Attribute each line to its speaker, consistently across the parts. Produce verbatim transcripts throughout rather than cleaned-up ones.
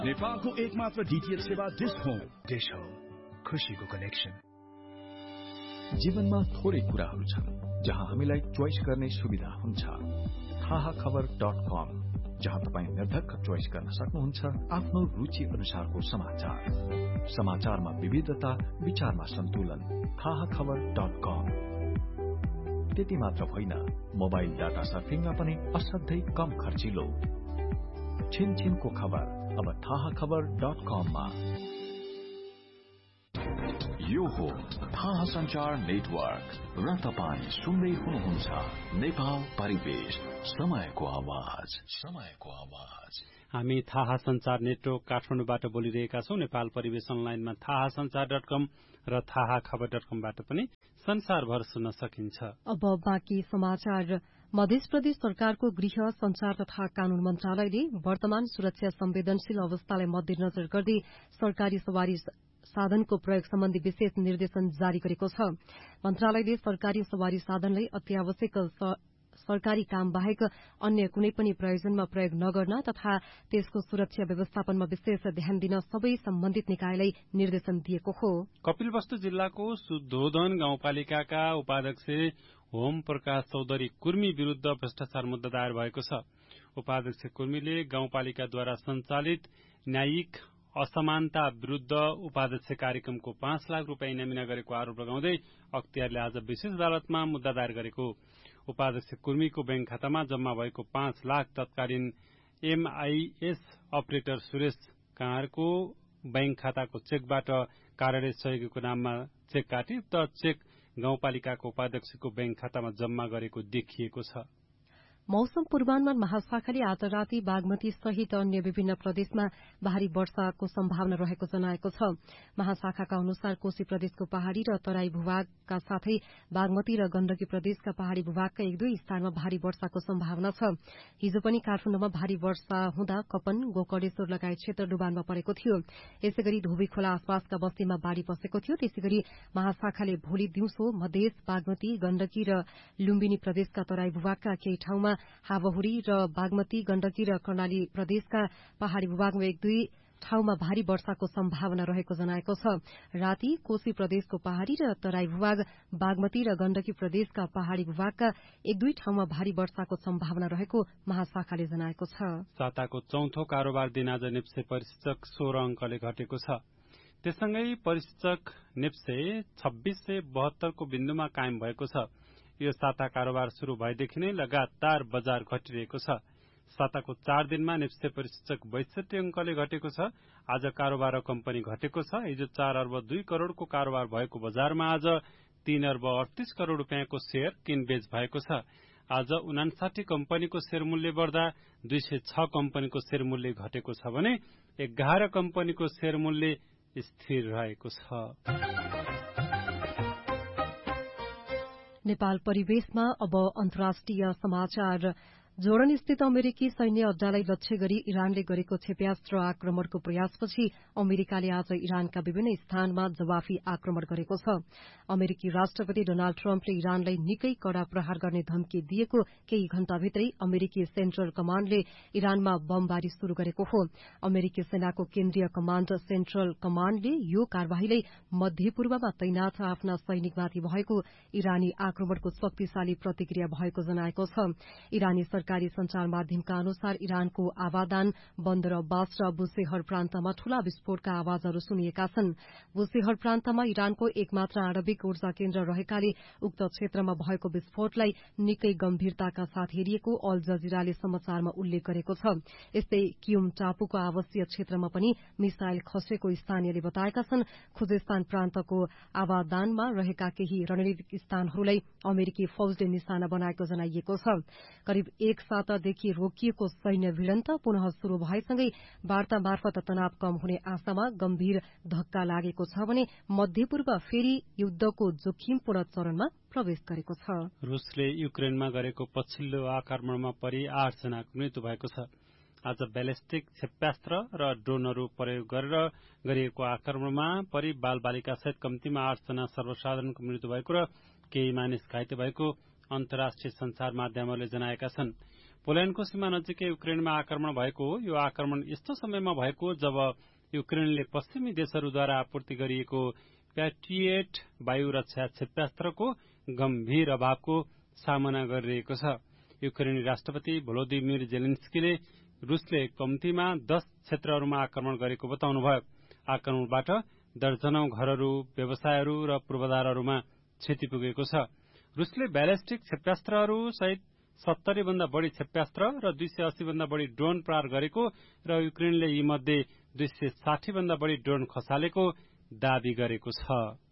Speaker 1: नेपालको एकमात्र डीटीएच सेवा डिश होम।
Speaker 2: डिश होम, खुशीको कनेक्सन।
Speaker 3: जीवनमा थोरै कुराहरू छन् जहाँ हामीलाई चोइस गर्ने सुविधा हुन्छ। थाहा खबर डट कम, जहाँ तपाईँ निर्धक्क चोइस गर्न सक्नुहुन्छ आफ्नो रुचि अनुसारको समाचार। समाचारमा विविधता, विचारमा सन्तुलन। थाहा खबर डट कम। त्यति मात्र होइन, मोबाइल डाटा सर्फिङमा पनि असाध्यै कम खर्चिलो। छिनछिनको खबर अब थाहा खबर डट कममा।
Speaker 4: यो हो थाहा संचार नेटवर्क र तपाईँ सुन्दै हुनुहुन्छ नेपाल परिवेश, समयको आवाज, समयको आवाज।
Speaker 5: हामी थाहा संचार नेटवर्क काठमाडौँबाट बोलिरहेका छौं। नेपाल परिवेश अनलाइनमा थाहा संचार डट कम र थाहा खबर डट कमबाट पनि संसारभर सुन्न सकिन्छ।
Speaker 6: अब बाँकी समाचार। मध्य प्रदेश सरकारको गृह, संचार तथा कानून मन्त्रालयले वर्तमान सुरक्षा संवेदनशील अवस्थालाई मध्यनजर गर्दै सरकारी सवारी साधनको प्रयोग सम्बन्धी विशेष निर्देशन जारी गरेको छ। मन्त्रालयले सरकारी सवारी साधनलाई अत्यावश्यक सरकारी काम बाहेक अन्य कुनै पनि प्रयोजनमा प्रयोग नगर्न तथा त्यसको सुरक्षा व्यवस्थापनमा विशेष ध्यान दिन सबै सम्बन्धित निकायलाई निर्देशन दिएको हो।
Speaker 5: कपिलवस्तु जिल्लाको सुधोधन गाउँपालिकाका उपाध्यक्ष होम प्रकाश चौधरी कुर्मी विरूद्ध भ्रष्टाचार मुद्दा दायर भएको छ। उपाध्यक्ष कुर्मीले गाउँपालिकाद्वारा सञ्चालित न्यायिक असमानता विरूद्ध उपाध्यक्ष कार्यक्रमको पाँच लाख रूपियाँ इनामिना गरेको आरोप लगाउँदै अख्तियारले आज विशेष अदालतमा मुद्दा दायर गरेको। उपाध्यक्ष कुर्मीको बैंक खातामा जम्मा भएको पाँच लाख तत्कालीन एमआईएस अपरेटर सुरेश काँडको बैंक खाताको चेकबाट कार्यालय सहयोगीको नाममा चेक काटी त चेक गाउँपालिकाको उपाध्यक्षको बैंक खातामा जम्मा गरेको देखिएको छ।
Speaker 6: मौसम पूर्वानुमान महाशाखाले आज राति बागमती सहित अन्य विभिन्न प्रदेशमा भारी वर्षाको सम्भावना रहेको जनाएको छ। महाशाखाका अनुसार कोशी प्रदेशको पहाड़ी र तराई भूभागका साथै बागमती र गण्डकी प्रदेशका पहाड़ी भूभागका एक दुई स्थानमा भारी वर्षाको सम्भावना छ। हिजो पनि काठमाडौँमा भारी वर्षा हुँदा कपन, गोकर्णेश्वर लगायत क्षेत्र डुबानमा परेको थियो। यसैगरी धोबी खोला आसपासका बस्तीमा बाढ़ी पसेको थियो। त्यसैगरी महाशाखाले भोलि दिउँसो मधेस, बागमती, गण्डकी र लुम्बिनी प्रदेशका तराई भूभागका केही ठाउँमा हावाहुरी र बागमती, गण्डकी र कर्णाली प्रदेशका पहाड़ी भूभागमा एक दुई ठाउँमा भारी वर्षाको सम्भावना रहेको जनाएको छ। राति कोशी प्रदेशको पहाड़ी र तराई भूभाग, बागमती र गण्डकी प्रदेशका पहाड़ी भूभागका एक दुई ठाउँमा भारी वर्षाको सम्भावना रहेको महाशाखाले जनाएको छ।
Speaker 5: साताको चौथो कारोबार दिन आज नेप्से परिसूचक सोह्र अंकले घटेको छ। त्यससँगै परिसूचक नेप्से छब्बीस सय बहत्तरको बिन्दुमा कायम भएको छ। यो साता कारोबार शुरू भएदेखि नै लगातार बजार घटिरहेको छ। साताको चार दिनमा नेप्से परिसूचक बैसठी अंकले घटेको छ। आज कारोबार रकम पनि घटेको छ। हिजो चार अर्ब दुई करोड़को कारोबार भएको बजारमा आज तीन अर्ब अडतीस करोड़ रूपियाँको शेयर किनबेच भएको छ। आज उनासाठी कम्पनीको शेयर मूल्य बढ़दा दुई सय छ कम्पनीको शेयर मूल्य घटेको छ भने एघार कम्पनीको शेयर मूल्य स्थिर रहेको छ।
Speaker 6: नेपाल परिवेशमा अब अन्तर्राष्ट्रिय समाचार। जोर्डन स्थित अमेरिकी सैन्य अड्डालाई लक्ष्य गरी इरानले गरेको क्षेप्यास्त्र आक्रमणको प्रयासपछि अमेरिकाले आज इरानका विभिन्न स्थानमा जवाफी आक्रमण गरेको छ। अमेरिकी राष्ट्रपति डोनाल्ड ट्रम्पले इरानलाई निकै कड़ा प्रहार गर्ने धम्की दिएको केही घण्टाभित्रै अमेरिकी सेन्ट्रल कमाण्डले इरानमा बमबारी शुरू गरेको हो। अमेरिकी सेनाको केन्द्रीय कमाण्ड सेन्ट्रल कमाण्डले यो कार्यवाहीलाई मध्यपूर्वमा तैनाथ आफ्ना सैनिकमाथि भएको इरानी आक्रमणको शक्तिशाली प्रतिक्रिया भएको जनाएको छ। इरानी सरकारी संचार माध्यमका अनुसार इरानको आवादान, बन्दर अब्बास र बुसेहर प्रान्तमा ठूला विस्फोटका आवाजहरू सुनिएका छन्। बुसेहर प्रान्तमा इरानको एकमात्र आणविक ऊर्जा केन्द्र रहेकाले उक्त क्षेत्रमा भएको विस्फोटलाई निकै गम्भीरताका साथ हेरिएको अल जजिराले समाचारमा उल्लेख गरेको छ। यस्तै क्युम टापुको आवासीय क्षेत्रमा पनि मिसाइल खसेको स्थानीयले बताएका छन्। खुजेस्तान प्रान्तको आवादानमा रहेका केही रणनीतिक स्थानहरूलाई अमेरिकी फौजले निशाना बनाएको जनाइएको छ। करिब एक सातादेखि रोकिएको सैन्य भिडन्त पुनः शुरू भएसँगै वार्ता मार्फत तनाव कम हुने आशामा गम्भीर धक्का लागेको छ भने मध्यपूर्व फेरि युद्धको जोखिमपूर्ण चरणमा प्रवेश गरेको छ।
Speaker 5: रूसले युक्रेनमा गरेको पछिल्लो आक्रमणमा परि आठ जनाको मृत्यु भएको छ। आज ब्यालिस्टिक क्षेप्यास्त्र र ड्रोनहरू प्रयोग गरेर गरिएको आक्रमणमा परि बाल बालिका सहित कम्तीमा आठ जना सर्वसाधारणको मृत्यु भएको र केही मानिस घाइते भएको अन्तर्राष्ट्रिय संचार माध्यमहरूले जनाएका छन्। पोल्याण्डको सीमा नजिकै युक्रेनमा आक्रमण भएको हो। यो आक्रमण यस्तो समयमा भएको जब युक्रेनले पश्चिमी देशहरूद्वारा आपूर्ति गरिएको प्याट्रियट वायु रक्षा क्षेप्यास्त्रको गम्भीर अभावको सामना गरिरहेको छ। युक्रेनी राष्ट्रपति भोलोदिमिर जेलेन्स्कीले रुसले कम्तीमा दश क्षेत्रहरूमा आक्रमण गरेको बताउनुभयो। आक्रमणबाट दर्जनौं घरहरू, व्यवसायहरू र पूर्वाधारहरूमा क्षति पुगेको छ। रुसले ब्यालिस्टिक क्षेप्यास्त्रहरू सहित सत्तरी भन्दा बढ़ी क्षेप्यास्त्र र दुई सय अस्सी भन्दा बढ़ी ड्रोन प्रहार गरेको र युक्रेनले यी मध्ये दुई सय साठी भन्दा बढ़ी ड्रोन खसालेको दावी गरेको छ।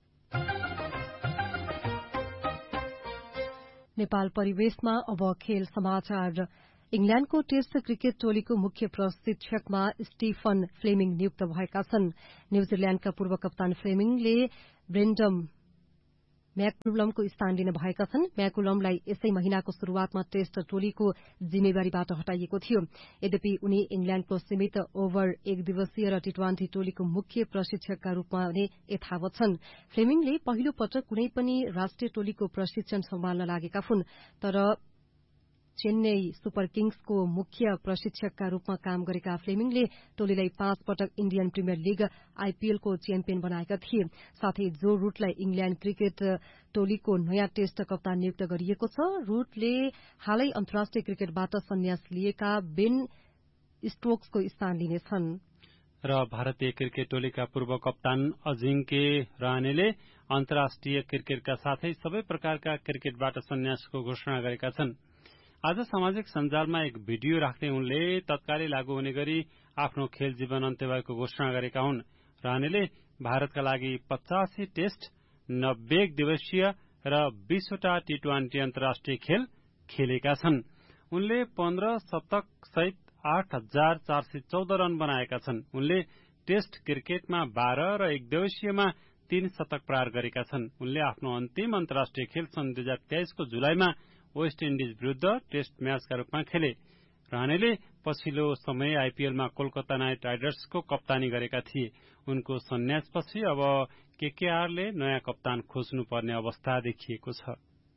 Speaker 6: नेपाल परिवेशमा अब खेल समाचार। इंग्ल्याण्डको टेस्ट क्रिकेट टोलीको मुख्य प्रशिक्षकमा स्टीफन फ्लेमिङ नियुक्त भएका छन्। न्यूजील्याण्डका पूर्व कप्तान फ्लेमिङले ब्रेन्डम म्याकुलमको स्थान लिन भएका छन्। म्याकुलमलाई यसै महिनाको शुरूआतमा टेस्ट टोलीको जिम्मेवारीबाट हटाइएको थियो। यद्यपि उनी इंग्ल्याण्डको सीमित ओभर एक दिवसीय र टी ट्वेन्टी टोलीको मुख्य प्रशिक्षकका रूपमा भने यथावत छन्। फ्लेमिङले पहिलो पटक कुनै पनि राष्ट्रिय टोलीको प्रशिक्षण सम्हाल्न लागेका हुन्, तर चेन्नई सुपर किङ्सको मुख्य प्रशिक्षकका रूपमा काम गरेका फ्लेमिङले टोलीलाई पाँच पटक इण्डियन प्रिमियर लीग आईपीएलको च्याम्पियन बनाएका थिए। साथै जो रूटलाई इंग्ल्याण्ड क्रिकेट टोलीको नयाँ टेस्ट कप्तान नियुक्त गरिएको छ। रूटले हालै अन्तर्राष्ट्रिय क्रिकेटबाट सन्यास लिएका बेन स्टोक्सको स्थान लिनेछन्।
Speaker 5: र भारतीय क्रिकेट टोलीका पूर्व कप्तान अजिंक्य रहानेले अन्तर्राष्ट्रिय क्रिकेटका साथै सबै प्रकारका क्रिकेटबाट सन्यासको घोषणा गरेका छन्। आज सामाजिक सञ्जालमा एक भिडियो राख्दै उनले तत्कालै लागू हुने गरी आफ्नो खेल जीवन अन्त्य भएको घोषणा गरेका हुन्। रहानेले भारतका लागि पचासी टेस्ट, नब्बे एक दिवसीय र बीसवटा टी ट्वेन्टी अन्तर्राष्ट्रिय खेल खेलेका छन्। उनले पन्ध्र शतक सहित आठ हजार चार सय चौध रन बनाएका छन्। उनले टेस्ट क्रिकेटमा बाह्र र एक दिवसीयमा तीन शतक प्रहार गरेका छन्। उनले आफ्नो अन्तिम अन्तर्राष्ट्रिय खेल सन् दुई हजार तेइसको जुलाईमा वेस्ट इण्डिज विरूद्ध टेस्ट म्याचका रूपमा खेले। रहानेले पछिल्लो समय आईपीएलमा कोलकाता नाइट राइडर्सको कप्तानी गरेका थिए। उनको सन्यासपछि अब केकेआरले नयाँ कप्तान खोज्नुपर्ने अवस्था देखिएको छ।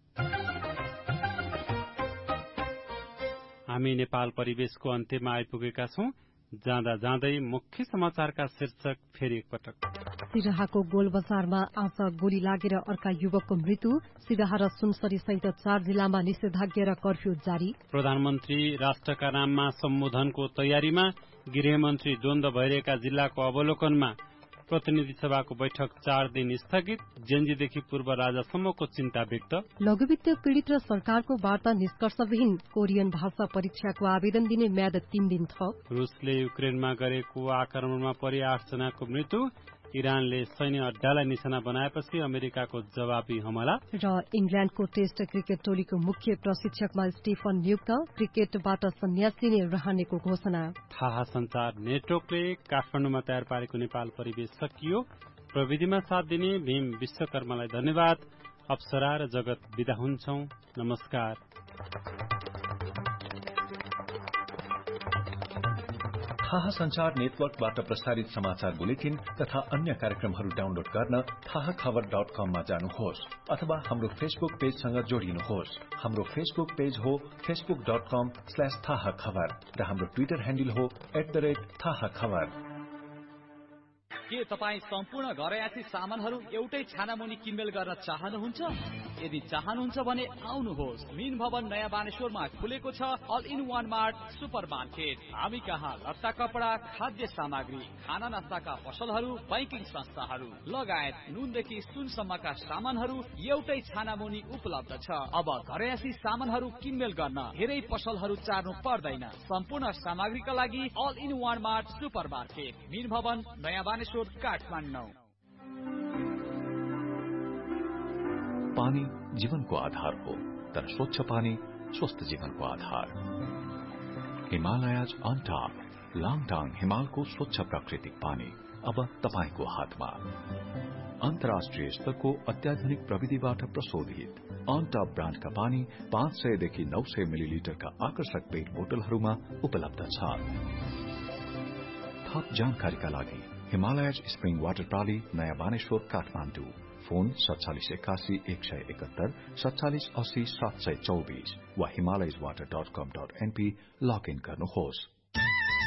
Speaker 5: हामी नेपाल परिवेशको अन्त्यमा आइपुगेका छौं। जाँदा जाँदै मुख्य समाचारका शीर्षक फेरि एकपटक।
Speaker 6: सिराहाको गोल बजारमा आज गोली लागेर अर्का युवकको मृत्यु। सिराहा र सुनसरी सहित चार जिल्लामा निषेधाज्ञा र कर्फ्यू जारी।
Speaker 5: प्रधानमन्त्री राष्ट्रका नाममा सम्बोधनको तयारीमा। गृहमन्त्री द्वन्द्व भइरहेका जिल्लाको अवलोकनमा। प्रतिनिधि सभाको बैठक चार दिन स्थगित। जेनजीदेखि पूर्व राजासम्मको चिन्ता व्यक्त।
Speaker 6: लघुवित्त पीड़ित र सरकारको वार्ता निष्कर्षविहीन। कोरियन भाषा परीक्षाको आवेदन दिने म्याद तीन दिन थप।
Speaker 5: रुसले युक्रेनमा गरेको आक्रमणमा परि आठ जनाको मृत्यु। इरानले सैन्य अड्डालाई निशाना बनाएपछि अमेरिकाको जवाबी हमला।
Speaker 6: र इंग्ल्याण्डको टेस्ट क्रिकेट टोलीको मुख्य प्रशिक्षकमा स्टीफन नियुक्त। क्रिकेटबाट सन्यास लिने रहनेको घोषणा।
Speaker 5: थाहा संचार नेटवर्कले काठमाडौँमा तयार पारेको नेपाल परिवेश सकियो। प्रविधिमा साथ दिने भीम विश्वकर्मालाई धन्यवाद। अप्सरा र जगत बिदा हुन्छौं। नमस्कार।
Speaker 3: थाहा संचार नेटवर्कबाट प्रसारित समाचार बुलेटिन तथा अन्य कार्यक्रमहरू डाउनलोड गर्न थाहा खबर डट कममा जानुहोस् अथवा हाम्रो फेसबुक पेजसँग जोडिनुहोस्। हाम्रो फेसबुक पेज हो फेसबुक डट कम स्ल्याश थाहा खबर र हाम्रो ट्विटर ह्यान्डल हो एट द रेट थाहा खबर।
Speaker 7: के तपाईँ सम्पूर्ण घरयात्री सामानहरू एउटै छानामुनि किनमेल गर्न चाहनुहुन्छ? यदि चाहनुहुन्छ भने आउनुहोस्। मीन भवन नयाँ बानेश्वरमा खुलेको छ all in one mart super market. हामी कहाँ लत्ता कपडा, खाद्य सामग्री, खाना नास्ताका पसलहरू, बैंकिङ संस्थाहरू लगायत नुनदेखि सुनसम्मका सामानहरू एउटै छानामुनि उपलब्ध छ। अब घरयात्री सामानहरू किनमेल गर्न धेरै पसलहरू चार्नु पर्दैन। सम्पूर्ण सामग्रीका लागि all in one mart super market, मीन भवन नयाँ बानेश्वर, काठमाडौँ।
Speaker 4: पानी जीवनको आधार हो, तर स्वच्छ पानी स्वस्थ जीवनको आधार। हिमालयज अनटॉप लाङटाङ हिमालको स्वच्छ प्राकृतिक पानी अब तपाईको हातमा। अन्तर्राष्ट्रिय स्तरको अत्याधुनिक प्रविधिबाट प्रशोधित अनटॉप ब्रान्डका पानी पाँच सय देखि नौ सय मिलिलिटरका आकर्षक पेट बोतलहरूमा उपलब्ध छ। थप जानकारीका लागि हिमालयज स्प्रिङ वाटर प्राली, नयाँ बानेश्वर, काठमाडौँ। फोन सत्तालिस एकासी एक सय एकहत्तर सत्तालिस अस्सी सात सय चौबिस वा हिमालयज वाटर डट कम डट एनपी लगइन गर्नुहोस्।